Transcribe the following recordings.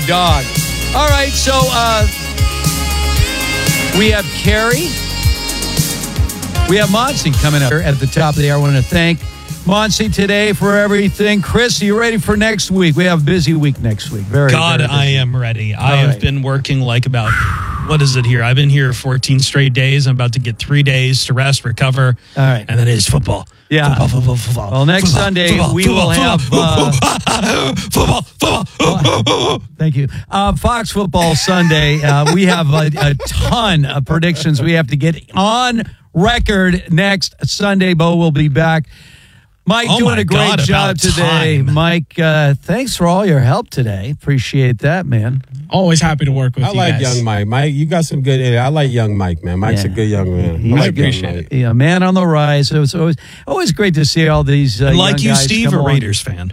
dog. All right, so we have Carrie. We have Monty coming up at the top of the hour. I want to thank Monty today for everything. Chris, are you ready for next week? We have a busy week next week. Very God, very busy. I am ready. I have been working like about, what is it here? I've been here 14 straight days. I'm about to get 3 days to rest, recover. All right. And then it is football. Yeah. Football. Well, next Sunday, we will have... football. Thank you. Fox Football Sunday. We have a ton of predictions we have to get on record next Sunday. Bo will be back. Mike, doing a great job today. Time. Mike, thanks for all your help today. Appreciate that, man. Always happy to work with you guys. I like young Mike. Mike, you got some good. I like young Mike, man. Mike's a good young man. I appreciate it. Yeah, man on the rise. It was always great to see all these young like you, guys Steve, come a along. Raiders fan.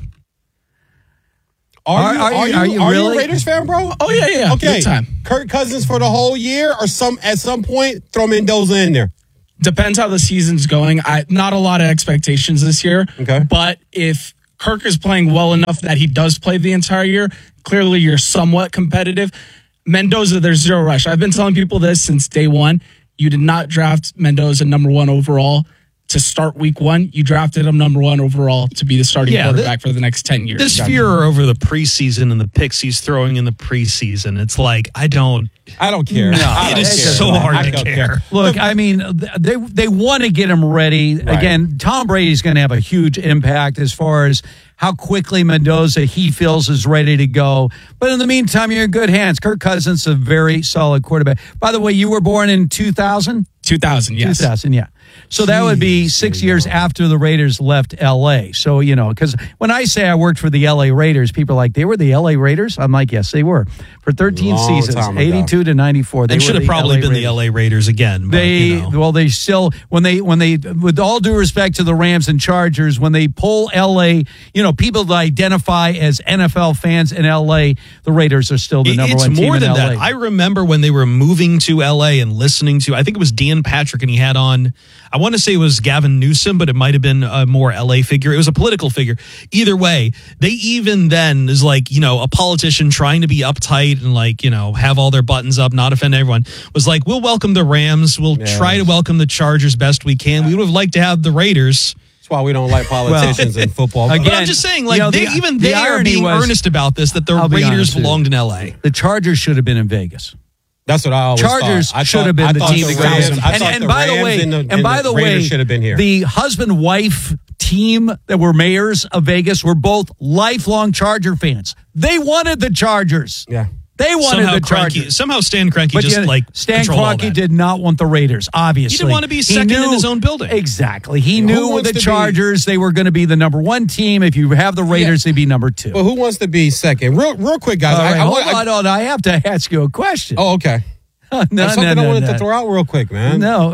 Are you really? a Raiders fan, bro? Oh, yeah. Okay. Good time. Kirk Cousins for the whole year, or at some point throw Mendoza in there. Depends how the season's going. Not a lot of expectations this year. Okay. But if Kirk is playing well enough that he does play the entire year, clearly you're somewhat competitive. Mendoza, there's zero rush. I've been telling people this since day one. You did not draft Mendoza number 1 overall to start week 1. You drafted him number 1 overall to be the starting quarterback for the next 10 years. This furor over the preseason and the picks he's throwing in the preseason, it's like, I don't care. It is so hard to care. Look, I mean, they want to get him ready. Right. Again, Tom Brady's going to have a huge impact as far as how quickly Mendoza he feels is ready to go. But in the meantime, you're in good hands. Kirk Cousins is a very solid quarterback. By the way, you were born in 2000? 2000, yes. 2000, yeah. So that would be 6 years after the Raiders left L.A. So, because when I say I worked for the L.A. Raiders, people are like, they were the L.A. Raiders? I'm like, yes, they were. For 13 seasons, 82 to 94. They should have probably been the LA Raiders again. But, they still, when they, with all due respect to the Rams and Chargers, when they pull LA, people that identify as NFL fans in LA, the Raiders are still the number one team in LA. It's more than that. I remember when they were moving to LA and listening to, I think it was Dan Patrick, and he had on, I want to say it was Gavin Newsom, but it might have been a more LA figure. It was a political figure. Either way, they even then is like, a politician trying to be uptight and have all their buttons up, not offend everyone, was like, we'll welcome the Rams. We'll try to welcome the Chargers best we can. We would have liked to have the Raiders. That's why we don't like politicians in football. Again, but I'm just saying, they are being earnest about this, that the Raiders belonged in LA. The Chargers should have been in Vegas. That's what I always Chargers thought. should have been the team that goes. And by the way, Raiders should have been here. The husband-wife team that were mayors of Vegas were both lifelong Charger fans. They wanted the Chargers. Yeah. They wanted the Chargers. Somehow Stan Kroenke Stan Kroenke did not want the Raiders, obviously. He didn't want to be second in his own building. Exactly. He knew with the Chargers, they were going to be the number 1 team. If you have the Raiders, they'd be number 2. Well, who wants to be second? Real quick, guys. Hold on. I have to ask you a question. Oh, okay. I wanted to throw out real quick, man. No.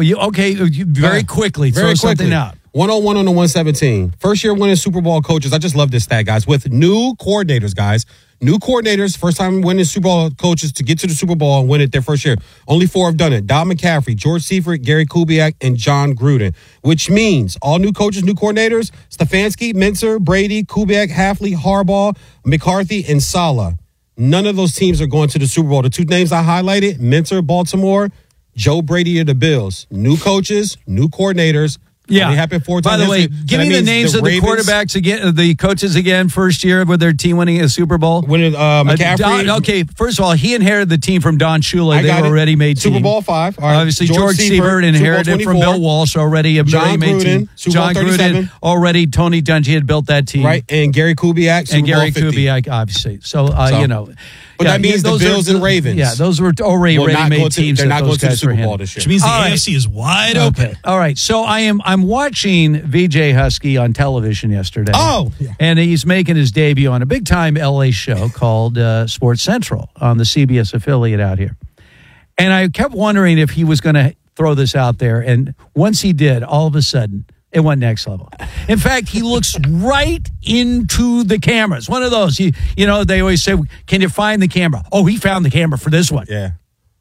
Very quickly. Throw something out. 101 on the 117. First year winning Super Bowl coaches. I just love this stat, guys. With new coordinators, guys. New coordinators, first time winning Super Bowl coaches to get to the Super Bowl and win it their first year. Only 4 have done it. Don McCaffrey, George Seifert, Gary Kubiak, and John Gruden. Which means all new coaches, new coordinators, Stefanski, Mincer, Brady, Kubiak, Hafley, Harbaugh, McCarthy, and Saleh. None of those teams are going to the Super Bowl. The 2 names I highlighted, Mincer, Baltimore, Joe Brady of the Bills. New coaches, new coordinators. Yeah. Happened 4 times. By the way, give me the names of the quarterbacks again, the coaches again, first year with their team winning a Super Bowl. Winning McCaffrey. Okay, first of all, he inherited the team from Don Shula. They were already made Super Bowl 5. All right. Obviously, George Seifert inherited from Bill Walsh already. John Gruden, John Gruden already. Tony Dungy had built that team. Right, and Gary Kubiak, and Gary Kubiak, obviously. So. But that means the Bills and Ravens. Yeah, those were already ready-made teams. They're not going to the Super Bowl this year. Which means the AFC is wide open. All right, so I'm watching VJ Husky on television yesterday. Oh, yeah. And he's making his debut on a big-time LA show called Sports Central on the CBS affiliate out here. And I kept wondering if he was going to throw this out there. And once he did, all of a sudden, it went next level. In fact, he looks right into the cameras. One of those, they always say, can you find the camera? Oh, he found the camera for this one. Yeah.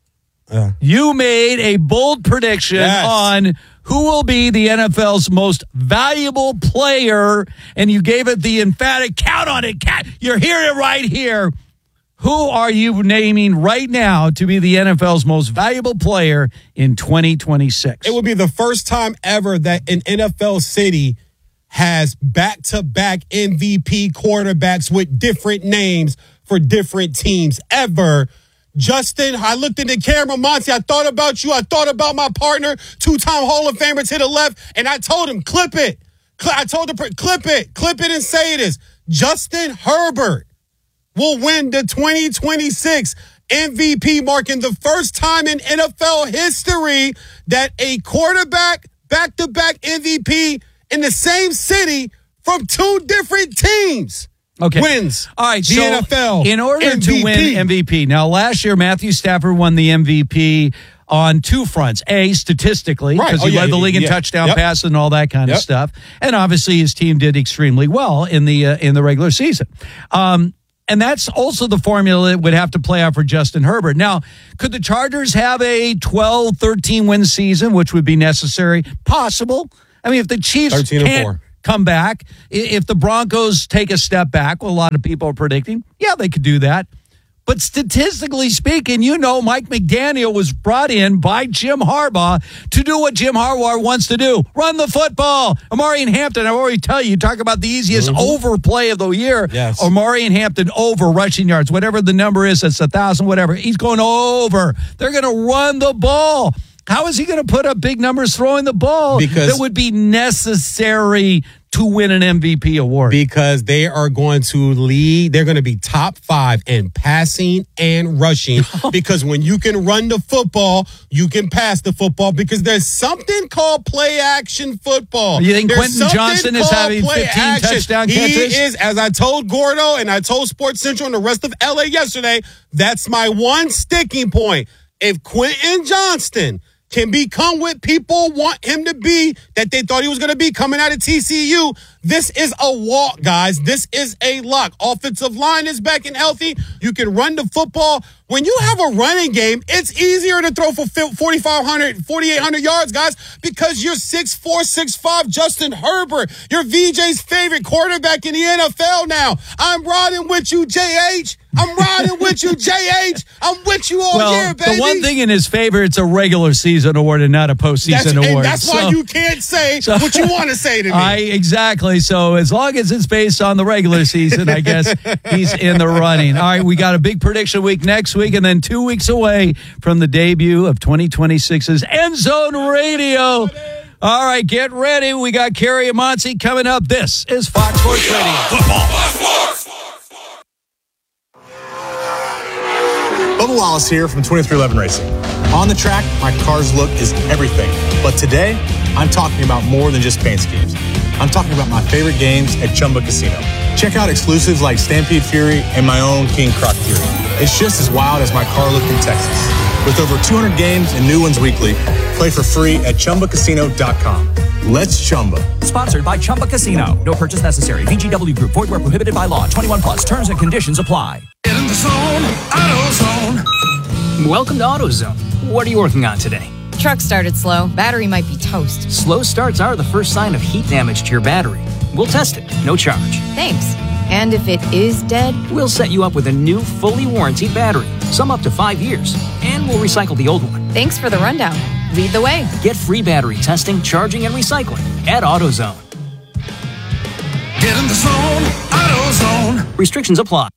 You made a bold prediction on who will be the NFL's most valuable player, and you gave it the emphatic count on it. You're hearing it right here. Who are you naming right now to be the NFL's most valuable player in 2026? It would be the first time ever that an NFL city has back-to-back MVP quarterbacks with different names for different teams ever. Justin, I looked in the camera, Monty, I thought about you. I thought about my partner, two-time Hall of Famer to the left, and I told him, clip it. I told him, clip it and say this. Justin Herbert will win the 2026 MVP, marking the first time in NFL history that a quarterback back-to-back MVP in the same city from two different teams wins. All right, the NFL in order MVP. to win MVP. Now, last year, Matthew Stafford won the MVP on two fronts. A, statistically, because he led the league in touchdown passes and all that kind of stuff. And obviously, his team did extremely well in the regular season. And that's also the formula that would have to play out for Justin Herbert. Now, could the Chargers have a 12, 13-win season, which would be necessary? Possible. I mean, if the Chiefs can't come back, if the Broncos take a step back, well, a lot of people are predicting, yeah, they could do that. But statistically speaking, Mike McDaniel was brought in by Jim Harbaugh to do what Jim Harbaugh wants to do, run the football. Omari and Hampton, I already tell you, talk about the easiest overplay of the year. Yes. Omari and Hampton over rushing yards, whatever the number is, it's 1,000, whatever. He's going over. They're going to run the ball. How is he going to put up big numbers throwing the ball that would be necessary to win an MVP award? Because they are going to lead. They're going to be top 5 in passing and rushing. Because when you can run the football, you can pass the football. Because there's something called play action football. You think Quentin Johnson is having 15 touchdown catches? He is, as I told Gordo and I told Sports Central and the rest of LA yesterday, that's my one sticking point. If Quentin Johnston can become what people want him to be, that they thought he was going to be coming out of TCU, this is a walk, guys. This is a lock. Offensive line is back and healthy. You can run the football. When you have a running game, it's easier to throw for 4,500, 4,800 yards, guys, because you're 6'4", 6'5", Justin Herbert. You're VJ's favorite quarterback in the NFL now. I'm riding with you, JH. I'm riding with you, JH. I'm with you all year, baby. The one thing in his favor, it's a regular season award and not a postseason award. And that's why you can't say what you want to say to me. Exactly. So as long as it's based on the regular season, I guess he's in the running. All right, we got a big prediction week next week, and then 2 weeks away from the debut of 2026's End Zone Radio. All right, get ready. We got Kerry and Monty coming up. This is Fox Sports Radio. Bubba Wallace here from 2311 Racing. On the track, my car's look is everything. But today, I'm talking about more than just paint schemes. I'm talking about my favorite games at Chumba Casino. Check out exclusives like Stampede Fury and my own King Croc Fury. It's just as wild as my car look in Texas. With over 200 games and new ones weekly, play for free at ChumbaCasino.com. Let's Chumba. Sponsored by Chumba Casino. No purchase necessary. VGW Group. Void where prohibited by law. 21 plus. Terms and conditions apply. In the zone, AutoZone. Welcome to AutoZone. What are you working on today? Truck started slow. Battery might be toast. Slow starts are the first sign of heat damage to your battery. We'll test it. No charge. Thanks. And if it is dead? We'll set you up with a new, fully warranted battery. Some up to 5 years. And we'll recycle the old one. Thanks for the rundown. Lead the way. Get free battery testing, charging, and recycling at AutoZone. Get in the zone, AutoZone. Restrictions apply.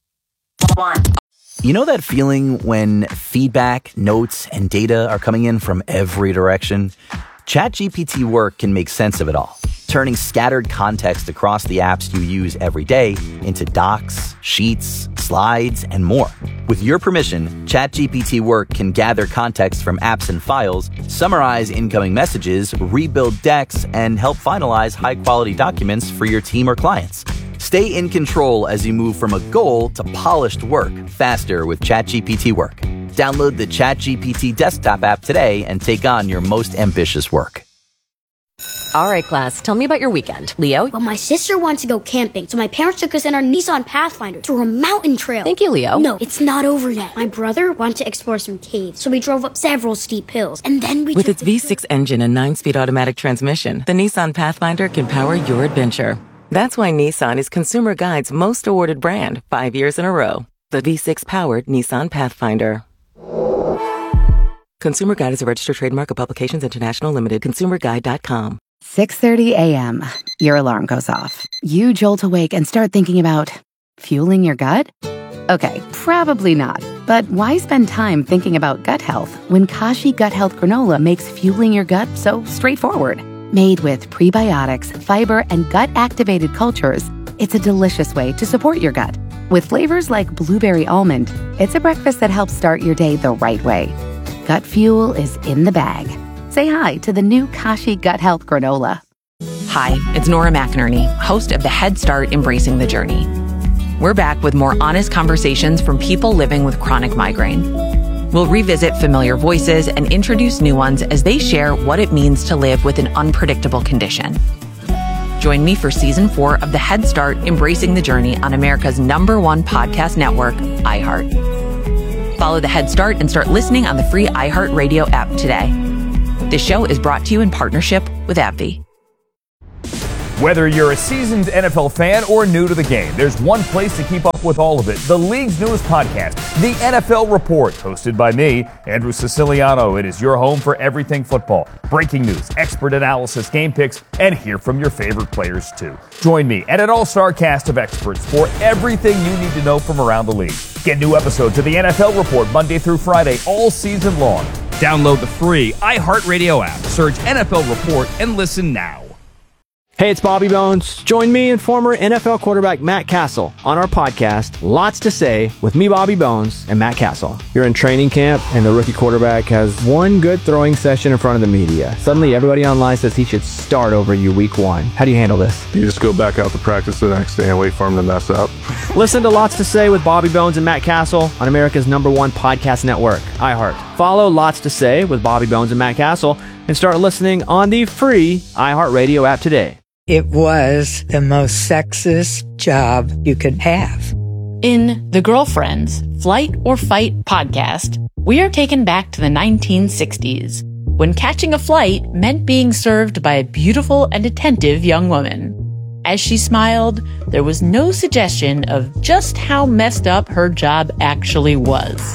You know that feeling when feedback, notes, and data are coming in from every direction? ChatGPT Work can make sense of it all, turning scattered context across the apps you use every day into docs, sheets, slides, and more. With your permission, ChatGPT Work can gather context from apps and files, summarize incoming messages, rebuild decks, and help finalize high-quality documents for your team or clients. Stay in control as you move from a goal to polished work faster with ChatGPT Work. Download the ChatGPT desktop app today and take on your most ambitious work. All right, class, tell me about your weekend. Leo? Well, my sister wanted to go camping, so my parents took us in our Nissan Pathfinder through a mountain trail. Thank you, Leo. No, it's not over yet. My brother wanted to explore some caves, so we drove up several steep hills, and then we With its V6 engine and 9-speed automatic transmission, the Nissan Pathfinder can power your adventure. That's why Nissan is Consumer Guide's most awarded brand 5 years in a row. The V6-powered Nissan Pathfinder. Consumer Guide is a registered trademark of Publications International Limited. ConsumerGuide.com. 6:30 a.m. Your alarm goes off. You jolt awake and start thinking about fueling your gut? Okay, probably not. But why spend time thinking about gut health when Kashi Gut Health Granola makes fueling your gut so straightforward? Made with prebiotics, fiber, and gut-activated cultures, it's a delicious way to support your gut. With flavors like blueberry almond, it's a breakfast that helps start your day the right way. Gut fuel is in the bag. Say hi to the new Kashi Gut Health Granola. Hi, it's Nora McInerney, host of the Head Start Embracing the Journey. We're back with more honest conversations from people living with chronic migraine. We'll revisit familiar voices and introduce new ones as they share what it means to live with an unpredictable condition. Join me for Season 4 of the Head Start Embracing the Journey on America's #1 podcast network, iHeart. Follow the Head Start and start listening on the free iHeartRadio app today. This show is brought to you in partnership with AbbVie. Whether you're a seasoned NFL fan or new to the game, there's one place to keep up with all of it. The league's newest podcast, The NFL Report, hosted by me, Andrew Siciliano. It is your home for everything football. Breaking news, expert analysis, game picks, and hear from your favorite players, too. Join me and an all-star cast of experts for everything you need to know from around the league. Get new episodes of The NFL Report Monday through Friday all season long. Download the free iHeartRadio app, search NFL Report, and listen now. Hey, it's Bobby Bones. Join me and former NFL quarterback Matt Castle on our podcast, Lots to Say, with me, Bobby Bones, and Matt Castle. You're in training camp, and the rookie quarterback has one good throwing session in front of the media. Suddenly, everybody online says he should start over you week 1. How do you handle this? You just go back out to practice the next day and wait for him to mess up. Listen to Lots to Say with Bobby Bones and Matt Castle on America's #1 podcast network, iHeart. Follow Lots to Say with Bobby Bones and Matt Castle and start listening on the free iHeartRadio app today. It was the most sexist job you could have. In The Girlfriends, Flight or Fight podcast, we are taken back to the 1960s, when catching a flight meant being served by a beautiful and attentive young woman. As she smiled, there was no suggestion of just how messed up her job actually was.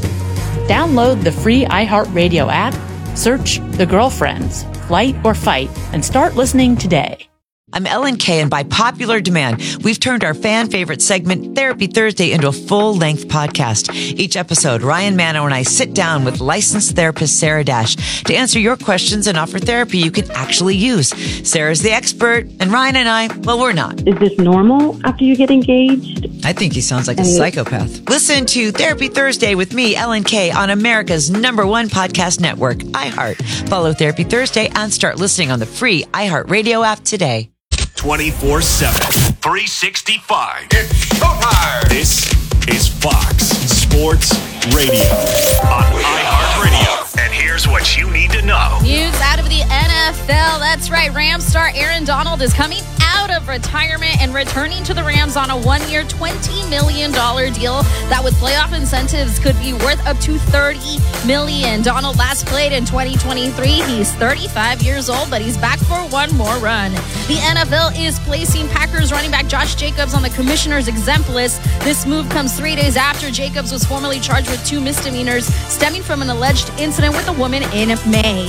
Download the free iHeartRadio app, search The Girlfriends, Flight or Fight, and start listening today. I'm Ellen Kay, and by popular demand, we've turned our fan favorite segment, Therapy Thursday, into a full-length podcast. Each episode, Ryan Manno and I sit down with licensed therapist Sarah Dash to answer your questions and offer therapy you can actually use. Sarah's the expert, and Ryan and I, well, we're not. Is this normal after you get engaged? I think he sounds like a psychopath. Listen to Therapy Thursday with me, Ellen Kay, on America's #1 podcast network, iHeart. Follow Therapy Thursday and start listening on the free iHeartRadio app today. 24/7, 365. It's showtime. This is Fox Sports Radio on iHeartRadio. And here's what you need to know. News out of the NFL. That's right. Rams star Aaron Donald is coming out of retirement and returning to the Rams on a one-year, $20 million deal that with playoff incentives could be worth up to $30 million. Donald last played in 2023. He's 35 years old, but he's back for one more run. The NFL is placing Packers running back Josh Jacobs on the commissioner's exempt list. This move comes 3 days after Jacobs was formally charged with 2 misdemeanors stemming from an alleged incident with a woman in May.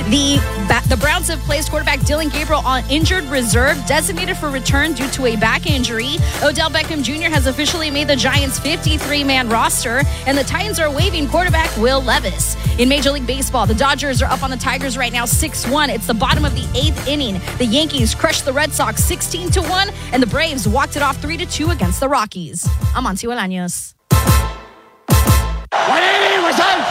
The Browns have placed quarterback Dylan Gabriel on injured reserve, designated for return due to a back injury. Odell Beckham Jr. has officially made the Giants' 53-man roster, and the Titans are waiving quarterback Will Levis. In Major League Baseball, the Dodgers are up on the Tigers right now 6-1. It's the bottom of the 8th inning. The Yankees crushed the Red Sox 16-1, and the Braves walked it off 3-2 against the Rockies. I'm Auntie Olaños. 180 was out.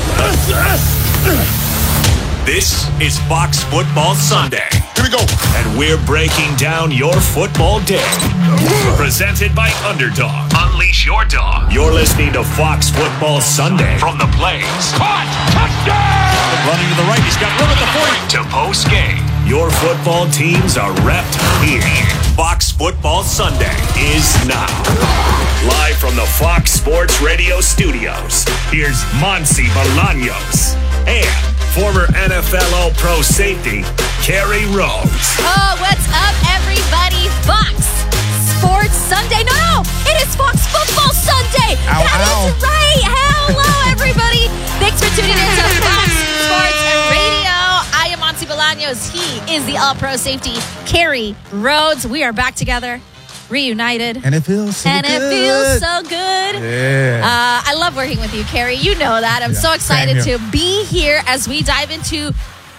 This is Fox Football Sunday. Here we go. And we're breaking down your football day. Presented by Underdog. Unleash your dog. You're listening to Fox Football Sunday from the Blaze. Caught! Touchdown! Running to the right. He's got room at the 40. To post game. Your football teams are repped here. Fox Football Sunday is now. Live from the Fox Sports Radio studios, here's Monsi Bolaños and former NFL All-Pro safety, Kerry Rhodes. Oh, what's up, everybody? Fox Sports Sunday. No, it is Fox Football Sunday. That is right. Hello, everybody. Thanks for tuning in to Fox Sports Radio. I am Monty Bolaños. He is the All-Pro safety, Kerry Rhodes. We are back together, reunited. And it feels so good. It feels so good. Yeah. I love working with you, Kerry. You know that. I'm so excited to be here as we dive into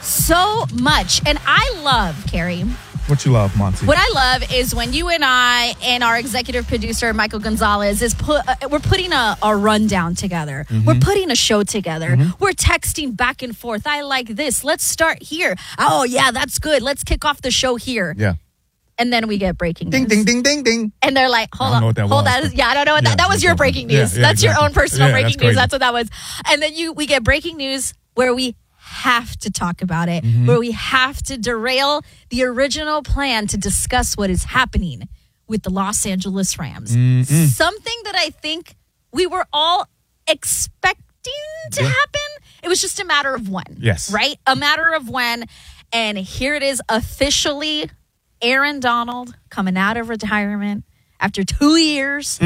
so much. And I love, Kerry. What you love, Monty? What I love is when you and I and our executive producer, Michael Gonzalez, we're putting a rundown together. Mm-hmm. We're putting a show together. Mm-hmm. We're texting back and forth. I like this. Let's start here. Oh, yeah, that's good. Let's kick off the show here. Yeah. And then we get breaking news. Ding, ding, ding, ding, ding. And they're like, hold on. I don't know what that was. Yeah, I don't know what that was. Your breaking news. That's your own personal breaking news. That's what that was. And then we get breaking news where we have to talk about it, where we have to derail the original plan to discuss what is happening with the Los Angeles Rams. Something that I think we were all expecting to happen. It was just a matter of when. Yes. Right? A matter of when. And here it is officially, Aaron Donald coming out of retirement after 2 years,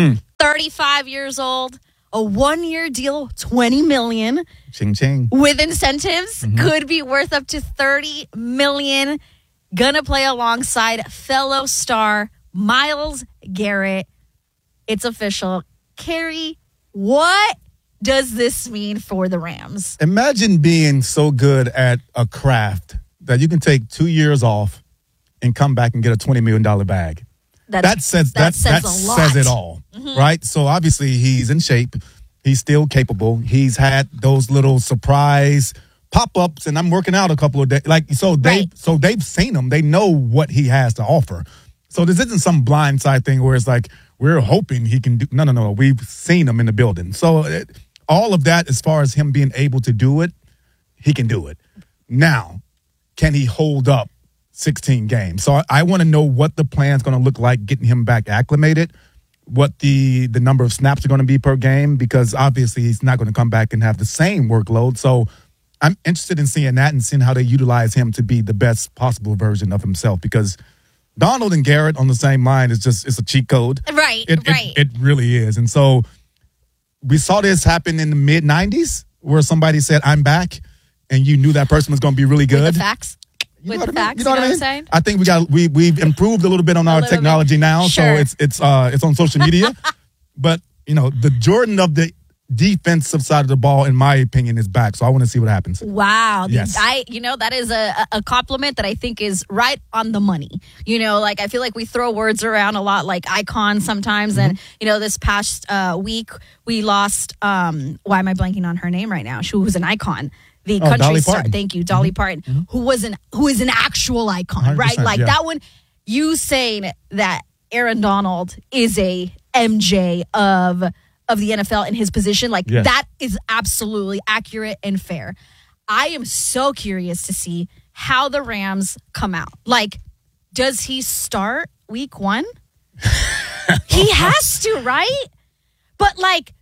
35 years old. A 1-year deal, $20 million. Ching, ching. With incentives, could be worth up to $30 million. Gonna play alongside fellow star Myles Garrett. It's official. Kerry, what does this mean for the Rams? Imagine being so good at a craft that you can take 2 years off and come back and get a $20 million bag. That says it all, right? So obviously he's in shape. He's still capable. He's had those little surprise pop-ups, and I'm working out a couple of days. They've seen him. They know what he has to offer. So this isn't some blindside thing where it's like we're hoping he can do. No. We've seen him in the building. So all of that, as far as him being able to do it, he can do it. Now, can he hold up 16 games? So I want to know what the plan's going to look like getting him back acclimated, what the number of snaps are going to be per game, because obviously he's not going to come back and have the same workload. So I'm interested in seeing that and seeing how they utilize him to be the best possible version of himself, because Donald and Garrett on the same line is it's a cheat code. Right, It really is. And so we saw this happen in the mid-90s where somebody said, I'm back, and you knew that person was going to be really good. With the facts. You know what I'm saying? I think we've improved a little bit on our technology now, sure. So it's on social media. But the Jordan of the defensive side of the ball, in my opinion, is back. So I want to see what happens. Wow, yes. That is a compliment that I think is right on the money. I feel like we throw words around a lot, like icon sometimes. And this past week we lost. Why am I blanking on her name right now? She was an icon. The country star, thank you, Dolly Parton, who is an actual icon, right? Like that one, you saying that Aaron Donald is a MJ of the NFL in his position, that is absolutely accurate and fair. I am so curious to see how the Rams come out. Does he start week 1? He has to, right? But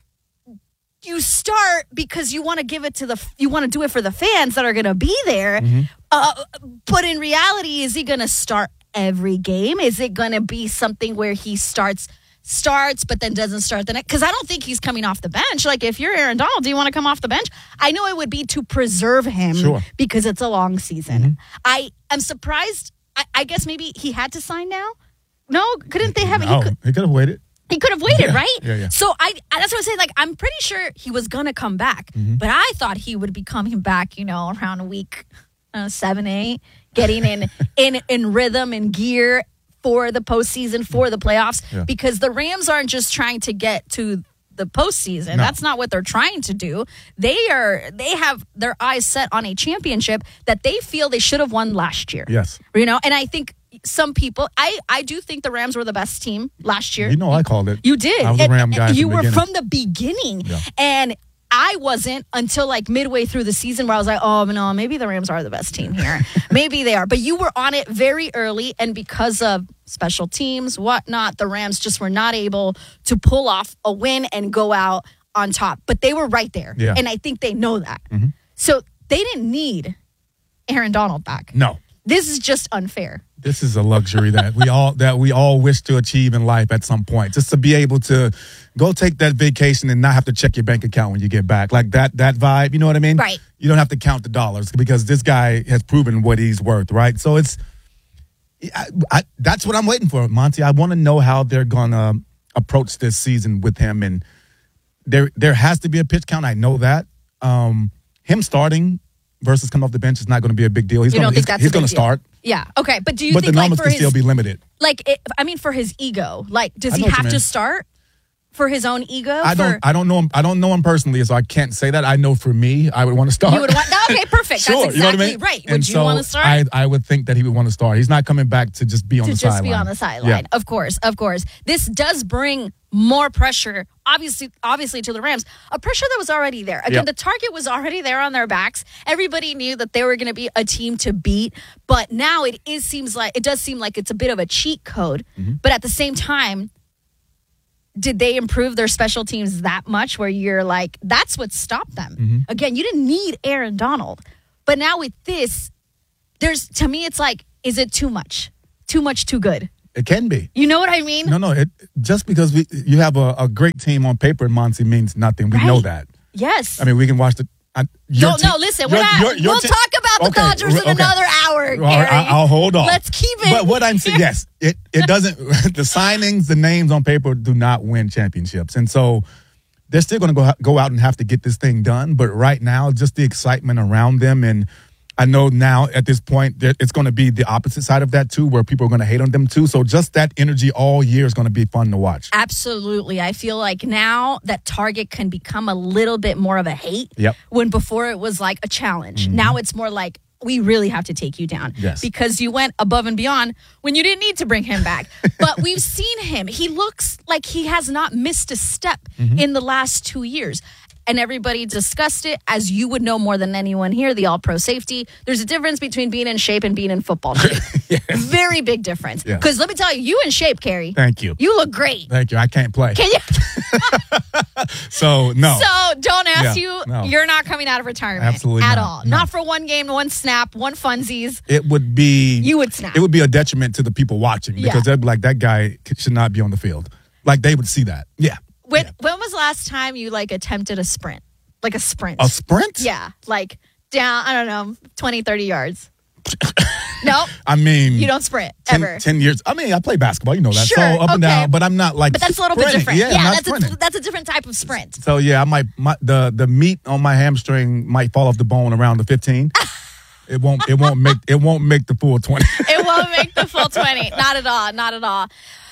you start because you want to give it you want to do it for the fans that are going to be there. But in reality, is he going to start every game? Is it going to be something where he starts but then doesn't start the next? Because I don't think he's coming off the bench. If you're Aaron Donald, do you want to come off the bench? I know it would be to preserve him because it's a long season. I am surprised. I guess maybe he had to sign now. No, couldn't they have? No, he could have waited. He could have waited, right? Yeah. So that's what I'm saying. I'm pretty sure he was going to come back, but I thought he would be coming back, around week 7, 8, getting in rhythm and gear for the postseason, for the playoffs, because the Rams aren't just trying to get to the postseason. No. That's not what they're trying to do. They have their eyes set on a championship that they feel they should have won last year. Yes. And I think some people, I do think the Rams were the best team last year. I called it. You did. I was a Ram guy. You were from the beginning. Yeah. And I wasn't until midway through the season where I was like, oh, no, maybe the Rams are the best team here. Maybe they are. But you were on it very early, and because of special teams, whatnot, the Rams just were not able to pull off a win and go out on top. But they were right there. Yeah. And I think they know that. So they didn't need Aaron Donald back. No. This is just unfair. This is a luxury that we all wish to achieve in life at some point. Just to be able to go take that vacation and not have to check your bank account when you get back. Like that vibe, you know what I mean? Right. You don't have to count the dollars because this guy has proven what he's worth, right? So that's what I'm waiting for, Monty. I want to know how they're going to approach this season with him. And there has to be a pitch count. I know that. Him starting versus coming off the bench is not going to be a big deal. He's going to start. Yeah. Okay. But do you think the numbers can still be limited? For his ego, does he have to start for his own ego? I don't know him. I don't know him personally, so I can't say that. I know for me, I would want to start. You would want. Okay, perfect. Sure, That's exactly you know what I mean? right. Would you want to start? I would think that he would want to start. He's not coming back to just be on the sideline. To just be on the sideline. Yeah. Of course. This does bring more pressure, obviously to the Rams. A pressure that was already there. Again, the target was already there on their backs. Everybody knew that they were going to be a team to beat. But now it does seem like it's a bit of a cheat code. Mm-hmm. But at the same time, did they improve their special teams that much where you're like, that's what stopped them? Mm-hmm. Again, you didn't need Aaron Donald. But now with this, to me, it's like, is it too much? Too much, too good? It can be. You know what I mean? No. Just because you have a great team on paper in Monty means nothing. We know that. Yes. I mean, we can watch the... listen. We'll talk about the Dodgers in another hour, Gary. I'll hold on. Let's keep it. But what I'm saying, yes, it doesn't... The signings, the names on paper do not win championships. And so they're still going to go out and have to get this thing done. But right now, just the excitement around them, and I know now at this point, it's going to be the opposite side of that too, where people are going to hate on them too. So just that energy all year is going to be fun to watch. Absolutely. I feel like now that target can become a little bit more of a hate. Yep. When before it was like a challenge. Mm-hmm. Now it's more like, we really have to take you down. Yes. Because you went above and beyond when you didn't need to bring him back. But we've seen him. He looks like he has not missed a step in the last 2 years. And everybody discussed it, as you would know more than anyone here, the all-pro safety. There's a difference between being in shape and being in football shape. Yes. Very big difference. Because let me tell you in shape, Carrie. Thank you. You look great. Thank you. I can't play. Can you? So, no. So, don't ask you. No. You're not coming out of retirement. Absolutely at not. all. No. Not for one game, one snap, one funsies. It would be... You would snap. It would be a detriment to the people watching because they'd be like, that guy should not be on the field. Like, they would see that. Yeah. When was the last time you, attempted a sprint? Like a sprint. A sprint? Yeah. Down, I don't know, 20, 30 yards. No? I mean... You don't sprint, ever. 10 years. I mean, I play basketball. You know that. Sure, so up and down, but I'm not But that's a little bit different. Yeah, that's a different type of sprint. So, yeah, the meat on my hamstring might fall off the bone around the 15. It won't make the full 20. It won't make the full 20. Not at all.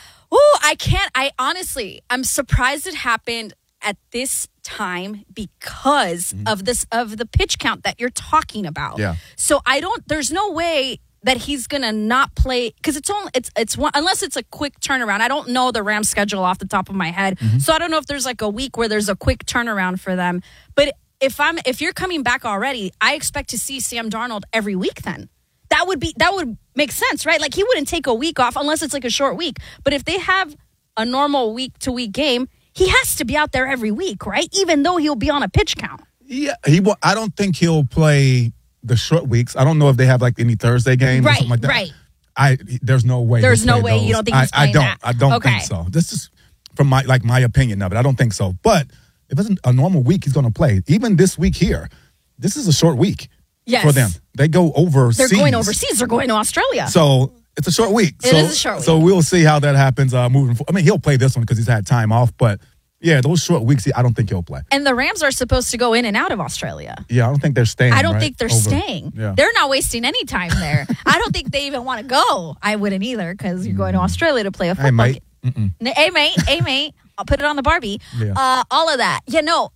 Ooh, I'm surprised it happened at this time because of the pitch count that you're talking about. Yeah. So there's no way that he's gonna not play, because it's one, unless it's a quick turnaround. I don't know the Rams schedule off the top of my head. Mm-hmm. So I don't know if there's a week where there's a quick turnaround for them. But if you're coming back already, I expect to see Sam Darnold every week then. That would make sense, right? He wouldn't take a week off unless it's a short week. But if they have a normal week-to-week game, he has to be out there every week, right? Even though he'll be on a pitch count. Yeah, I don't think he'll play the short weeks. I don't know if they have any Thursday game or something like that. Right. There's no way. There's no way. You don't think he's playing that? I don't think so. This is from my opinion of it. I don't think so. But if it's a normal week, he's going to play. Even this week here, this is a short week for them. They go overseas. They're going overseas. They're going to Australia. So it's a short week. It is a short week. So we'll see how that happens moving forward. I mean, he'll play this one because he's had time off, but yeah, those short weeks, I don't think he'll play. And the Rams are supposed to go in and out of Australia. Yeah, I don't think they're staying. I don't think they're staying. Yeah. They're not wasting any time there. I don't think they even want to go. I wouldn't either, because you're going to Australia to play a football game. Hey, mate. I'll put it on the Barbie. Yeah. All of that.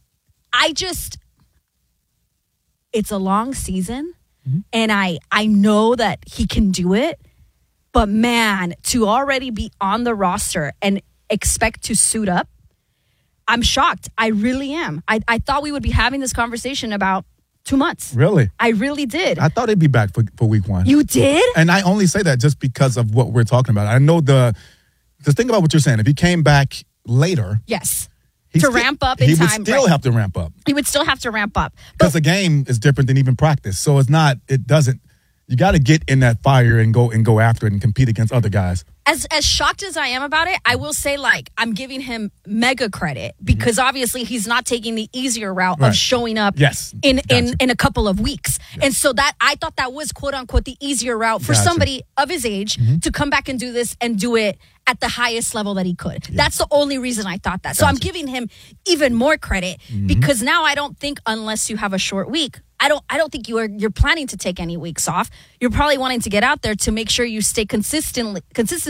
It's a long season, and I know that he can do it. But man, to already be on the roster and expect to suit up, I'm shocked. I really am. I thought we would be having this conversation about 2 months. Really? I really did. I thought he'd be back for week one. You did? And I only say that just because of what we're talking about. I know just think about what you're saying. If he came back later. Yes. Ramp up in time. He would still have to ramp up. He would still have to ramp up. Because the game is different than even practice. So You got to get in that fire and go after it and compete against other guys. As shocked as I am about it, I will say, I'm giving him mega credit because obviously he's not taking the easier route of showing up in a couple of weeks. Yes. And so that I thought that was, quote unquote, the easier route for somebody of his age to come back and do this and do it at the highest level that he could. Yeah. That's the only reason I thought that. So I'm giving him even more credit because now I don't think, unless you have a short week, I don't think you're planning to take any weeks off. You're probably wanting to get out there to make sure you stay consistently.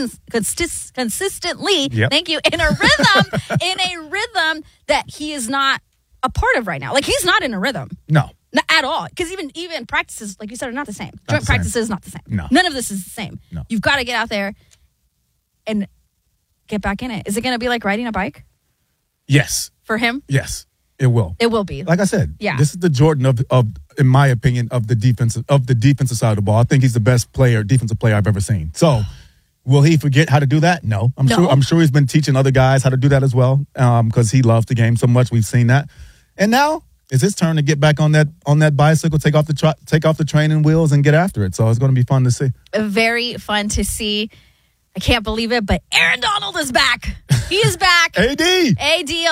Yep. Thank you, in a rhythm that he is not a part of right now. He's not in a rhythm. No. Not at all. Because even practices, like you said, are not the same. Joint practices not the same. No. None of this is the same. No. You've got to get out there and get back in it. Is it going to be like riding a bike? Yes. For him? Yes. It will. It will be. Like I said, this is the Jordan of in my opinion, of the defensive side of the ball. I think he's the best defensive player I've ever seen. So, will he forget how to do that? No. I'm sure he's been teaching other guys how to do that as well, because he loves the game so much. We've seen that, and now it's his turn to get back on that bicycle, take off the training wheels, and get after it. So it's going to be fun to see. Very fun to see. I can't believe it, but Aaron Donald is back. He is back. AD.